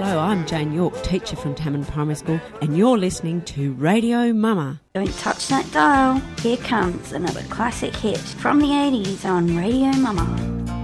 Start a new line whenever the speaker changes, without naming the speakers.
Hello, I'm Jane York, teacher from Tamman Primary School, and you're listening to Radio Mama.
Don't touch that dial. Here comes another classic hit from the 80s on Radio Mama.